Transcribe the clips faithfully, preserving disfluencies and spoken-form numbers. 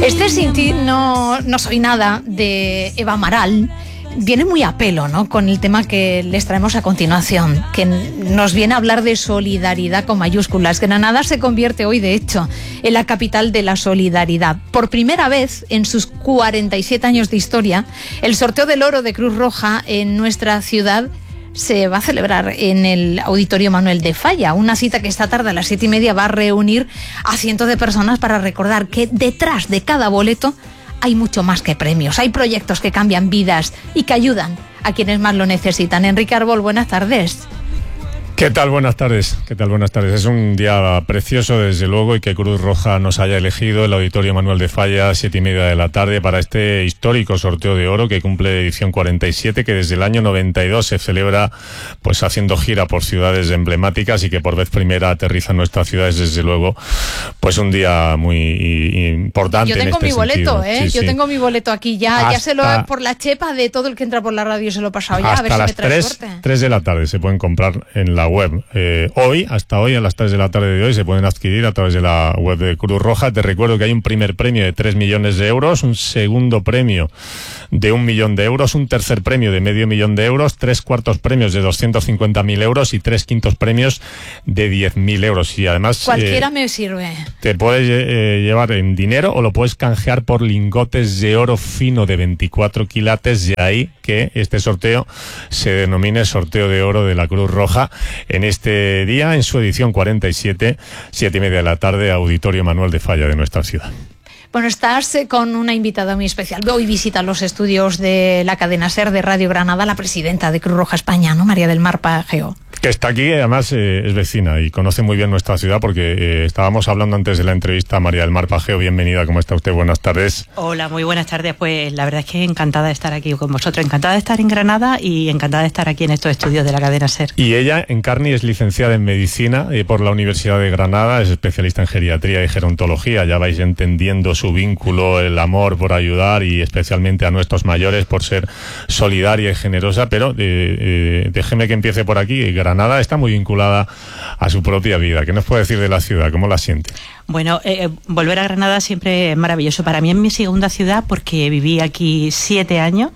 Este Sin ti no, no soy nada de Eva Amaral viene muy a pelo, ¿no?, con el tema que les traemos a continuación, que nos viene a hablar de solidaridad con mayúsculas. Granada se convierte hoy, de hecho, en la capital de la solidaridad. Por primera vez en sus cuarenta y siete años de historia, el sorteo del oro de Cruz Roja en nuestra ciudad se va a celebrar en el Auditorio Manuel de Falla, una cita que esta tarde a las siete y media va a reunir a cientos de personas para recordar que detrás de cada boleto hay mucho más que premios, hay proyectos que cambian vidas y que ayudan a quienes más lo necesitan. Enrique Arbol, buenas tardes. ¿Qué tal? Buenas tardes. ¿Qué tal? Buenas tardes. Es un día precioso, desde luego, y que Cruz Roja nos haya elegido el Auditorio Manuel de Falla, siete y media de la tarde, para este histórico sorteo de oro que cumple edición cuarenta y siete, que desde el año noventa y dos se celebra, pues haciendo gira por ciudades emblemáticas y que por vez primera aterriza en nuestras ciudades. Desde luego, pues un día muy importante. Yo tengo en este mi boleto, sentido. ¿eh? Sí, Yo sí. tengo mi boleto aquí ya. Hasta, ya se lo por la chepa de todo el que entra por la radio se lo he pasado ya. Hasta A ver si las me trae tres, suerte. tres de la tarde se pueden comprar en la web. Eh, hoy, hasta hoy, a las tres de la tarde de hoy, se pueden adquirir a través de la web de Cruz Roja. Te recuerdo que hay un primer premio de tres millones de euros, un segundo premio de un millón de euros, un tercer premio de medio millón de euros, tres cuartos premios de doscientos cincuenta mil euros y tres quintos premios de diez mil euros. Y además, cualquiera eh, me sirve. te puedes eh, llevar en dinero o lo puedes canjear por lingotes de oro fino de veinticuatro quilates. De ahí que este sorteo se denomine sorteo de oro de la Cruz Roja en este día, en su edición cuarenta y siete, siete y media de la tarde, Auditorio Manuel de Falla de nuestra ciudad. Bueno, estás eh, con una invitada muy especial. Hoy visita los estudios de la cadena SER de Radio Granada la presidenta de Cruz Roja España, ¿no?, María del Mar Pageo. Que está aquí, además eh, es vecina y conoce muy bien nuestra ciudad, porque eh, estábamos hablando antes de la entrevista. María del Mar Pageo, bienvenida, ¿cómo está usted? Buenas tardes. Hola, muy buenas tardes. Pues la verdad es que encantada de estar aquí con vosotros, encantada de estar en Granada y encantada de estar aquí en estos estudios de la cadena SER. Y ella, Encarni, es licenciada en Medicina eh, por la Universidad de Granada, es especialista en geriatría y gerontología. Ya vais entendiendo su vínculo, el amor por ayudar y especialmente a nuestros mayores, por ser solidaria y generosa. Pero eh, eh, déjeme que empiece por aquí. Granada está muy vinculada a su propia vida. ¿Qué nos puede decir de la ciudad? ¿Cómo la siente? Bueno, eh, volver a Granada siempre es maravilloso. Para mí es mi segunda ciudad porque viví aquí siete años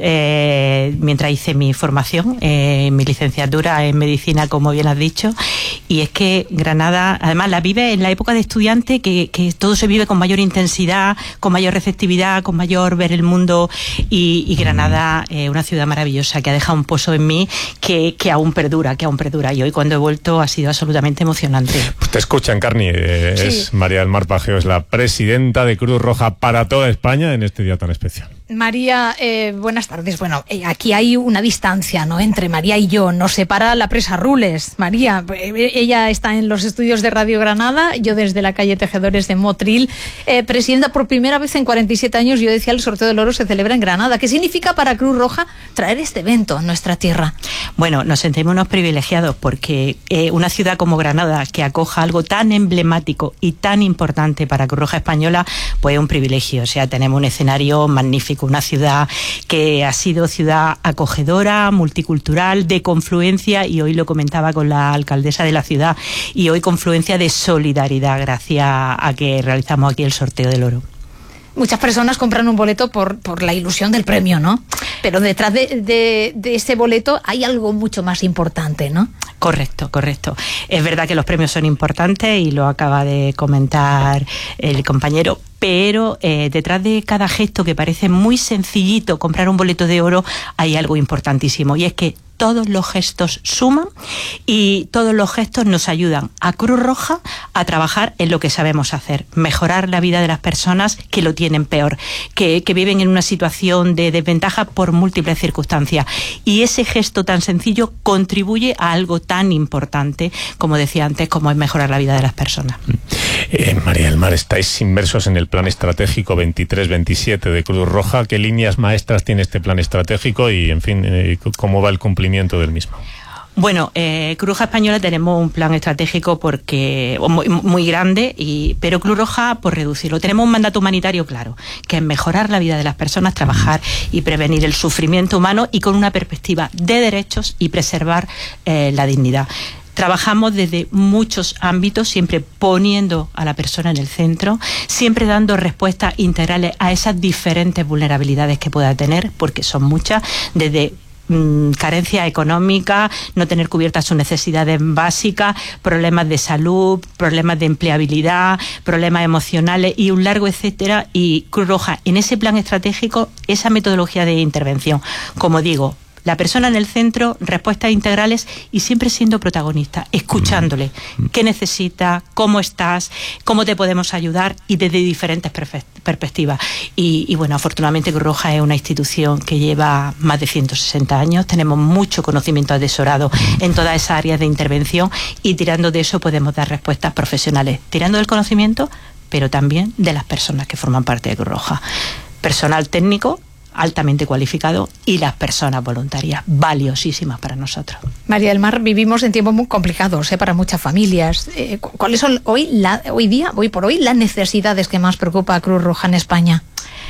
eh, mientras hice mi formación, eh, mi licenciatura en medicina, como bien has dicho. Y es que Granada, además, la vive en la época de estudiante, que, que todo se vive con mayor intensidad, con mayor receptividad, con mayor ver el mundo. Y, y Granada es eh, una ciudad maravillosa que ha dejado un pozo en mí que, que aún perdura, que aún perdura. Y hoy, cuando he vuelto, ha sido absolutamente emocionante. Pues te escucha, Encarni. Eh, Sí. Es María del Mar Pageo, es la presidenta de Cruz Roja para toda España en este día tan especial. María, eh, buenas tardes. Bueno, eh, aquí hay una distancia, ¿no?, entre María y yo. Nos separa la presa Rules. María, eh, ella está en los estudios de Radio Granada, yo desde la calle Tejedores de Motril. Eh, presidenta, por primera vez en cuarenta y siete años, yo decía, el sorteo del oro se celebra en Granada. ¿Qué significa para Cruz Roja traer este evento a nuestra tierra? Bueno, nos sentimos unos privilegiados porque eh, una ciudad como Granada, que acoja algo tan emblemático y tan importante para Cruz Roja Española, pues es un privilegio. O sea, tenemos un escenario magnífico, una ciudad que ha sido ciudad acogedora, multicultural, de confluencia, y hoy lo comentaba con la alcaldesa de la ciudad, y hoy confluencia de solidaridad gracias a que realizamos aquí el sorteo del oro. Muchas personas compran un boleto por, por la ilusión del premio, ¿no? Pero detrás de, de, de ese boleto hay algo mucho más importante, ¿no? Correcto, correcto. Es verdad que los premios son importantes y lo acaba de comentar el compañero, pero eh, detrás de cada gesto, que parece muy sencillito, comprar un boleto de oro, hay algo importantísimo, y es que todos los gestos suman y todos los gestos nos ayudan a Cruz Roja a trabajar en lo que sabemos hacer, mejorar la vida de las personas que lo tienen peor, que, que viven en una situación de desventaja por múltiples circunstancias. Y ese gesto tan sencillo contribuye a algo tan importante, como decía antes, como es mejorar la vida de las personas. Eh, María del Mar, estáis inmersos en el plan estratégico veintitrés veintisiete de Cruz Roja. ¿Qué líneas maestras tiene este plan estratégico y, en fin, eh, cómo va el cumplimiento del mismo? Bueno, eh, Cruz Roja Española tenemos un plan estratégico porque muy, muy grande, y, pero Cruz Roja por reducirlo. Tenemos un mandato humanitario claro, que es mejorar la vida de las personas, trabajar y prevenir el sufrimiento humano, y con una perspectiva de derechos y preservar eh, la dignidad. Trabajamos desde muchos ámbitos, siempre poniendo a la persona en el centro, siempre dando respuestas integrales a esas diferentes vulnerabilidades que pueda tener, porque son muchas, desde mmm, carencia económica, no tener cubiertas sus necesidades básicas, problemas de salud, problemas de empleabilidad, problemas emocionales y un largo etcétera. Y Cruz Roja, en ese plan estratégico, esa metodología de intervención, como digo, la persona en el centro, respuestas integrales y siempre siendo protagonista, escuchándole qué necesita, cómo estás, cómo te podemos ayudar y desde diferentes perspectivas. Y, y bueno, afortunadamente Cruz Roja es una institución que lleva más de ciento sesenta años, tenemos mucho conocimiento atesorado en todas esas áreas de intervención y tirando de eso podemos dar respuestas profesionales, tirando del conocimiento, pero también de las personas que forman parte de Cruz Roja. Personal técnico altamente cualificado y las personas voluntarias, valiosísimas para nosotros. María del Mar, vivimos en tiempos muy complicados ¿eh? para muchas familias. Eh, ¿Cuáles son hoy, la, hoy día, hoy por hoy, las necesidades que más preocupa a Cruz Roja en España?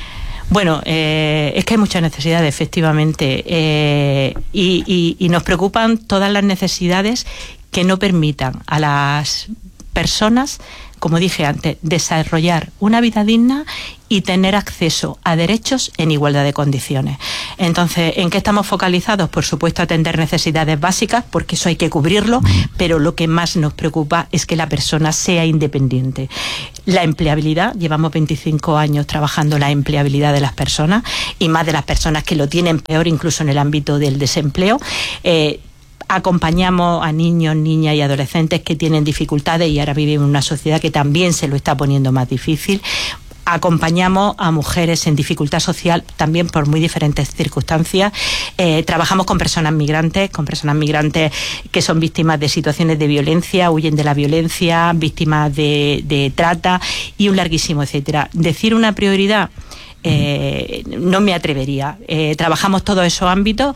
Bueno, eh, es que hay muchas necesidades, efectivamente, eh, y, y, y nos preocupan todas las necesidades que no permitan a las personas, como dije antes, desarrollar una vida digna y tener acceso a derechos en igualdad de condiciones. Entonces, ¿en qué estamos focalizados? Por supuesto, atender necesidades básicas, porque eso hay que cubrirlo, pero lo que más nos preocupa es que la persona sea independiente. La empleabilidad, llevamos veinticinco años trabajando la empleabilidad de las personas, y más de las personas que lo tienen peor, incluso en el ámbito del desempleo. Eh, Acompañamos a niños, niñas y adolescentes que tienen dificultades y ahora vivimos en una sociedad que también se lo está poniendo más difícil. Acompañamos a mujeres en dificultad social también por muy diferentes circunstancias. Eh, trabajamos con personas migrantes, con personas migrantes que son víctimas de situaciones de violencia, huyen de la violencia, víctimas de, de trata y un larguísimo etcétera. Decir una prioridad, Eh, no me atrevería. Eh, trabajamos todos esos ámbitos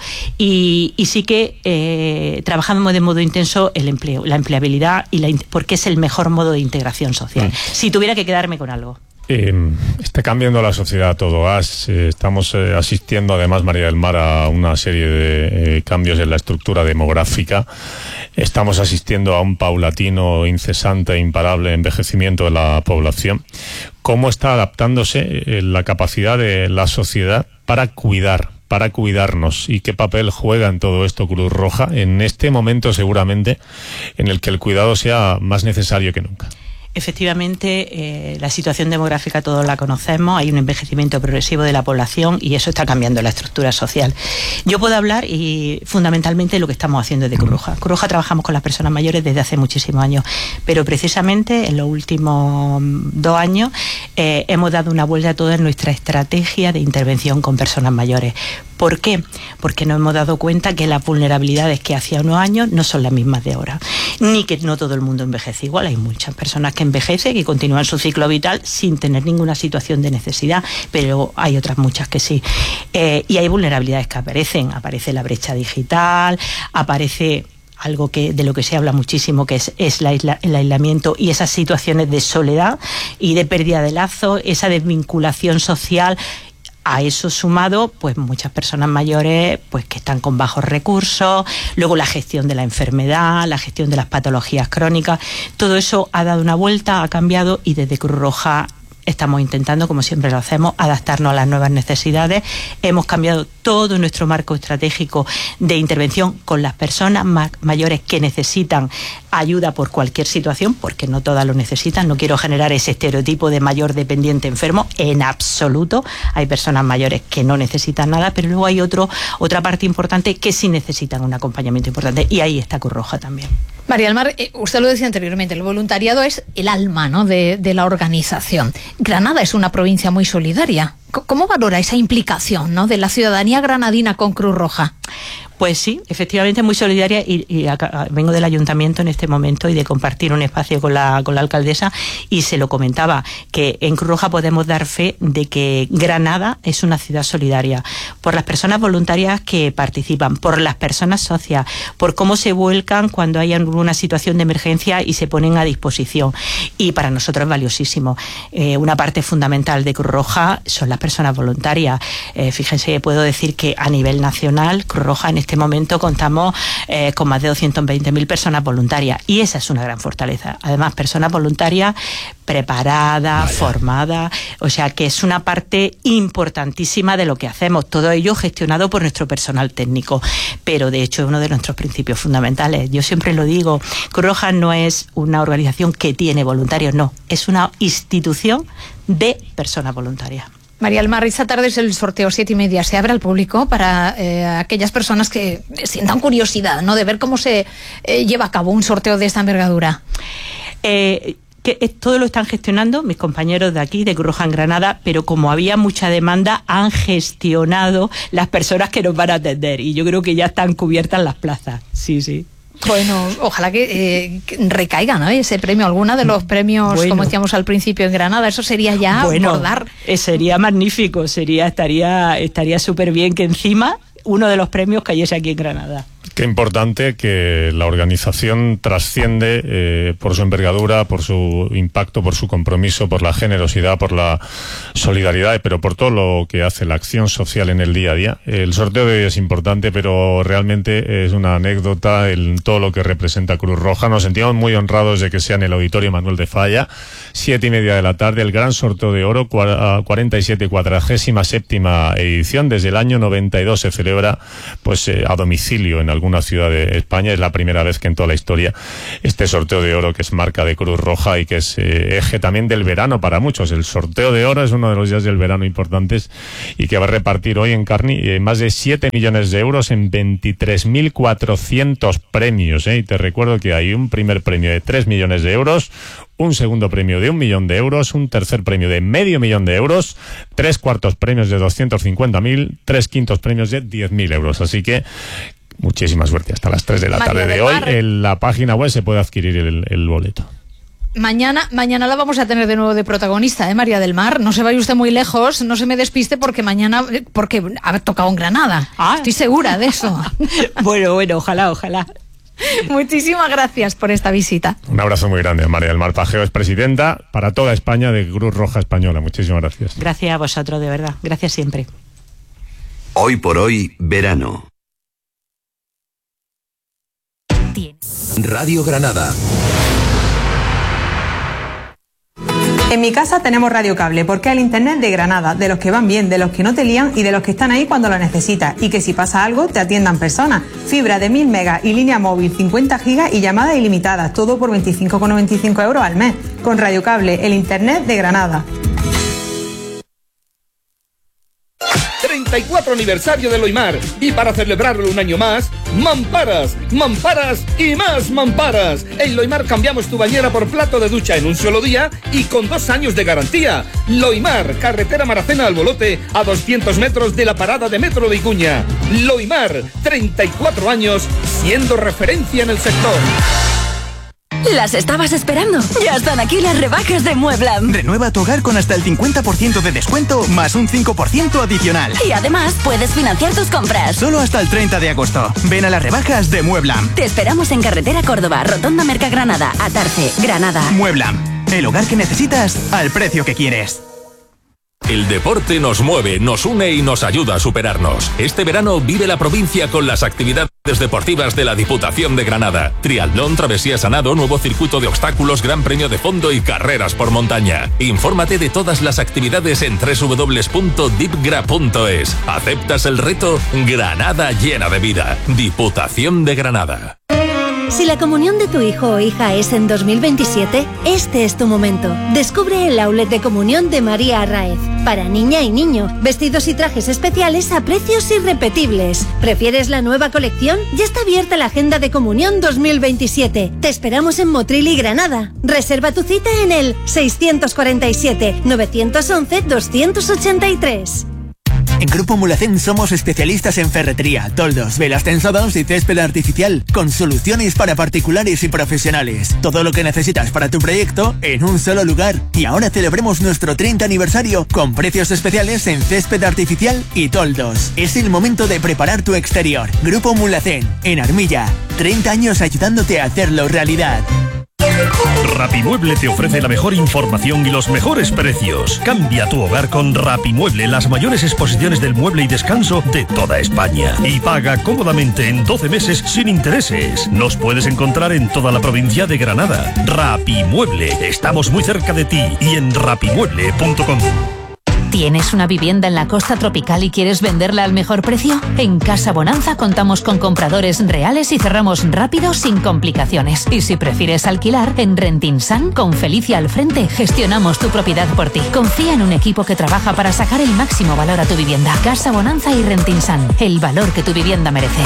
y, y sí que eh, trabajamos de modo intenso el empleo, la empleabilidad, y la, porque es el mejor modo de integración social. Mm. Si tuviera que quedarme con algo. Eh, está cambiando la sociedad todo. As, eh, estamos eh, asistiendo, además, María del Mar, a una serie de eh, cambios en la estructura demográfica. Estamos asistiendo a un paulatino, incesante e imparable envejecimiento de la población. ¿Cómo está adaptándose eh, la capacidad de la sociedad para cuidar, para cuidarnos? ¿Y qué papel juega en todo esto Cruz Roja en este momento, seguramente, en el que el cuidado sea más necesario que nunca? Efectivamente, eh, la situación demográfica todos la conocemos, hay un envejecimiento progresivo de la población y eso está cambiando la estructura social. Yo puedo hablar y fundamentalmente lo que estamos haciendo desde Cruz Roja. Cruz Roja trabajamos con las personas mayores desde hace muchísimos años, pero precisamente en los últimos dos años eh, hemos dado una vuelta a toda nuestra estrategia de intervención con personas mayores. ¿Por qué? Porque nos hemos dado cuenta que las vulnerabilidades que hacía unos años no son las mismas de ahora, ni que no todo el mundo envejece igual. Hay muchas personas que envejecen y continúan su ciclo vital sin tener ninguna situación de necesidad, pero hay otras muchas que sí. Eh, y hay vulnerabilidades que aparecen, aparece la brecha digital, aparece algo que de lo que se habla muchísimo, que es, es la isla, el aislamiento y esas situaciones de soledad y de pérdida de lazo, esa desvinculación social. A eso sumado, pues muchas personas mayores pues que están con bajos recursos, luego la gestión de la enfermedad, la gestión de las patologías crónicas, todo eso ha dado una vuelta, ha cambiado y desde Cruz Roja estamos intentando, como siempre lo hacemos, adaptarnos a las nuevas necesidades. Hemos cambiado todo nuestro marco estratégico de intervención con las personas ma- mayores que necesitan ayuda por cualquier situación, porque no todas lo necesitan. No quiero generar ese estereotipo de mayor dependiente enfermo, en absoluto. Hay personas mayores que no necesitan nada, pero luego hay otro, otra parte importante que sí necesitan un acompañamiento importante, y ahí está Cruz Roja también. María del Mar, eh, usted lo decía anteriormente, el voluntariado es el alma, ¿no?, de, de la organización. Granada es una provincia muy solidaria. ¿Cómo valora esa implicación, ¿no?, de la ciudadanía granadina con Cruz Roja? Pues sí, efectivamente muy solidaria y, y acá, vengo del ayuntamiento en este momento y de compartir un espacio con la, con la alcaldesa y se lo comentaba, que en Cruz Roja podemos dar fe de que Granada es una ciudad solidaria por las personas voluntarias que participan, por las personas socias, por cómo se vuelcan cuando hay alguna situación de emergencia y se ponen a disposición, y para nosotros es valiosísimo. Eh, una parte fundamental de Cruz Roja son las personas voluntarias. Eh, fíjense, puedo decir que a nivel nacional, Cruz Roja en este momento contamos eh, con más de doscientas veinte mil personas voluntarias, y esa es una gran fortaleza. Además, personas voluntarias preparadas, formadas, o sea que es una parte importantísima de lo que hacemos, todo ello gestionado por nuestro personal técnico, pero de hecho es uno de nuestros principios fundamentales. Yo siempre lo digo, Cruz Roja no es una organización que tiene voluntarios, no, es una institución de personas voluntarias. María del Mar, esta tarde es el sorteo siete y media. Se abre al público para eh, aquellas personas que sientan curiosidad, ¿no?, de ver cómo se eh, lleva a cabo un sorteo de esta envergadura. Eh, que todo lo están gestionando mis compañeros de aquí, de Cruz Roja en Granada, pero como había mucha demanda, han gestionado las personas que nos van a atender, y yo creo que ya están cubiertas las plazas. Sí, sí. Bueno, ojalá que, eh, que recaiga, ¿no?, ese premio, alguna de los premios, bueno, como decíamos al principio en Granada. Eso sería ya bueno, bordar. Eh, sería magnífico, sería estaría estaría súper bien que encima uno de los premios cayese aquí en Granada. Qué importante que la organización trasciende eh, por su envergadura, por su impacto, por su compromiso, por la generosidad, por la solidaridad, pero por todo lo que hace la acción social en el día a día. El sorteo de hoy es importante, pero realmente es una anécdota en todo lo que representa Cruz Roja. Nos sentimos muy honrados de que sea en el Auditorio Manuel de Falla, siete y media de la tarde, el gran sorteo de oro, cuarenta y siete, cuadragésima séptima edición. Desde el año noventa y dos se celebra pues eh, a domicilio en alguna ciudad de España. Es la primera vez que en toda la historia este sorteo de oro, que es marca de Cruz Roja y que es eh, eje también del verano para muchos. El sorteo de oro es uno de los días del verano importantes y que va a repartir hoy en Carni eh, más de siete millones de euros en veintitrés mil cuatrocientos premios. Eh, y te recuerdo que hay un primer premio de tres millones de euros, un segundo premio de un millón de euros, un tercer premio de medio millón de euros, tres cuartos premios de doscientos cincuenta mil, tres quintos premios de diez mil euros. Así que muchísima suerte. Hasta las tres de la tarde de hoy en la página web se puede adquirir el, el boleto. Mañana, mañana la vamos a tener de nuevo de protagonista, ¿eh, María del Mar? No se vaya usted muy lejos, no se me despiste, porque mañana, porque ha tocado en Granada. Ah. Estoy segura de eso. Bueno, bueno, ojalá, ojalá. Muchísimas gracias por esta visita. Un abrazo muy grande. María del Mar Pajeo es presidenta para toda España de Cruz Roja Española. Muchísimas gracias. Gracias a vosotros, de verdad. Gracias siempre. Hoy por hoy, verano. Radio Granada. En mi casa tenemos Radio Cable, porque es el internet de Granada, de los que van bien, de los que no te lían y de los que están ahí cuando lo necesitas, y que si pasa algo te atiendan personas. Fibra de mil megas y línea móvil cincuenta gigas y llamadas ilimitadas, todo por veinticinco con noventa y cinco euros al mes. Con Radio Cable, el internet de Granada. treinta y cuatro aniversario de Loimar, y para celebrarlo un año más, mamparas, mamparas y más mamparas. En Loimar cambiamos tu bañera por plato de ducha en un solo día y con dos años de garantía. Loimar, carretera Maracena al Bolote, a doscientos metros de la parada de metro de Icuña. Loimar, treinta y cuatro años siendo referencia en el sector. ¿Las estabas esperando? Ya están aquí las rebajas de Mueblam. Renueva tu hogar con hasta el cincuenta por ciento de descuento más un cinco por ciento adicional. Y además puedes financiar tus compras. Solo hasta el treinta de agosto. Ven a las rebajas de Mueblam. Te esperamos en Carretera Córdoba, Rotonda Mercagranada, Atarce, Granada. Mueblam. El hogar que necesitas al precio que quieres. El deporte nos mueve, nos une y nos ayuda a superarnos. Este verano vive la provincia con las actividades deportivas de la Diputación de Granada. Triatlón, travesía Sanado, nuevo circuito de obstáculos, gran premio de fondo y carreras por montaña. Infórmate de todas las actividades en doble u doble u doble u punto dipgra punto es. ¿Aceptas el reto? Granada llena de vida. Diputación de Granada. Si la comunión de tu hijo o hija es en dos mil veintisiete, este es tu momento. Descubre el outlet de comunión de María Arraez. Para niña y niño, vestidos y trajes especiales a precios irrepetibles. ¿Prefieres la nueva colección? Ya está abierta la agenda de comunión dos mil veintisiete. Te esperamos en Motril y Granada. Reserva tu cita en el seiscientos cuarenta y siete, novecientos once, doscientos ochenta y tres. En Grupo Mulacén somos especialistas en ferretería, toldos, velas tensadas y césped artificial, con soluciones para particulares y profesionales. Todo lo que necesitas para tu proyecto en un solo lugar. Y ahora celebremos nuestro treinta aniversario con precios especiales en césped artificial y toldos. Es el momento de preparar tu exterior. Grupo Mulacén, en Armilla. treinta años ayudándote a hacerlo realidad. Rapimueble te ofrece la mejor información y los mejores precios. Cambia tu hogar con Rapimueble, las mayores exposiciones del mueble y descanso de toda España. Y paga cómodamente en doce meses sin intereses. Nos puedes encontrar en toda la provincia de Granada. Rapimueble, estamos muy cerca de ti y en rapimueble punto com. ¿Tienes una vivienda en la costa tropical y quieres venderla al mejor precio? En Casa Bonanza contamos con compradores reales y cerramos rápido sin complicaciones. Y si prefieres alquilar, en Rentinsan, con Felicia al frente, gestionamos tu propiedad por ti. Confía en un equipo que trabaja para sacar el máximo valor a tu vivienda. Casa Bonanza y Rentinsan, el valor que tu vivienda merece.